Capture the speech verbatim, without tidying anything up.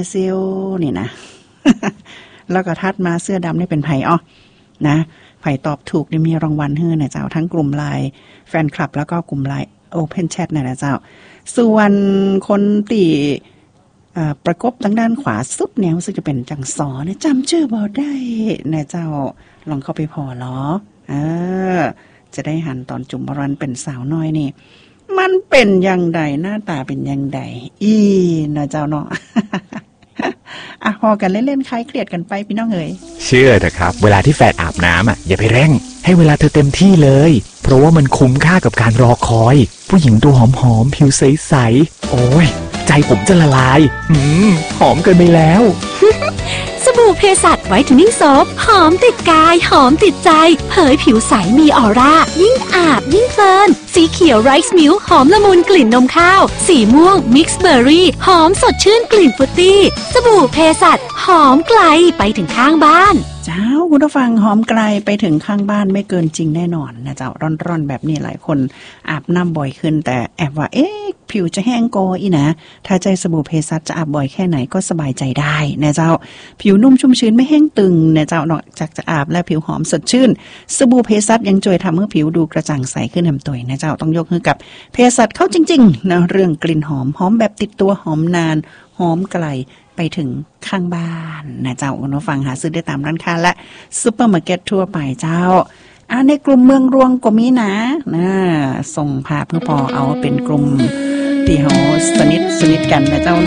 เซลนี่นะ แล้วก็ทัดมาเสื้อดำนี่เป็นไผ่อ้อนะไผ่ตอบถูกนี่มีรางวัลให้นะเจ้าทั้งกลุ่มไลน์แฟนคลับแล้วก็กลุ่มไลน์ Open Chat นะนะเจ้าส่วนคนที่ประกบทางด้านขวาสุดเนี่ยรู้สึกจะเป็นจังสอเนี่ยจำชื่อบ่ได้นะเจ้าลองเข้าไปพอเหรอเออจะได้หันตอนจุ่มบรันเป็นสาวน้อยนี่มันเป็นยังไงหน้าตาเป็นยังไงอีนะเจ้าเนาะ อ่ะพอกันเล่นๆคลายเครียดกันไปพี่น้องเอ๋ยเชื่อเถอะครับเวลาที่แฟนอาบน้ำอ่ะอย่าไปเร่งให้เวลาเธอเต็มที่เลยเพราะว่ามันคุ้มค่ากับการรอคอยผู้หญิงตัวหอมๆผิวใสๆโอ้ยใจผมจะละลายหืมหอมเกินไปแล้วสบู่เพสัชไวท์เทนนิ่งโซฟหอมติดกายหอมติดใจเผยผิวใสมีออร่ายิ่งอาบยิ่งเพลินสีเขียวไรซ์มิลค์หอมละมุนกลิ่นนมข้าวสีม่วงมิกซ์เบอร์รี่หอมสดชื่นกลิ่นฟรุตตี้สบู่เพสัชหอมไกลไปถึงข้างบ้านเจ้าคุณผู้ฟังหอมไกลไปถึงข้างบ้านไม่เกินจริงแน่นอนนะเจ้าร้อนๆแบบนี้หลายคนอาบน้ำบ่อยขึ้นแต่แอบว่าเอ๊ะผิวจะแห้งโกอีนะถ้าใจสบู่เพสัชจะอาบบ่อยแค่ไหนก็สบายใจได้นะเจ้าผิวนุ่มชุ่มชื้นไม่แห้งตึงนะเจ้านอกจากจะอาบและผิวหอมสดชื่นสบู่เพสัชยังช่วยทำให้ผิวดูกระจ่างใสขึ้นทำตัวนะเจ้าต้องยกให้กับเพสัชเข้าจริงๆนะเรื่องกลิ่นหอมหอมแบบติดตัวหอมนานหอมไกลไปถึงข้างบ้านนะเจ้าคุณผู้ฟังหาซื้อได้ตามร้านค้าและซุปเปอร์มาร์เก็ตทั่วไปเจ้าอ่าในกลุ่มเมืองรวงก็มีนะนะส่งภาพเพื่อพอเอาเป็นกลุ่มที่เฮาสนิทสนิทกันนะเจ้า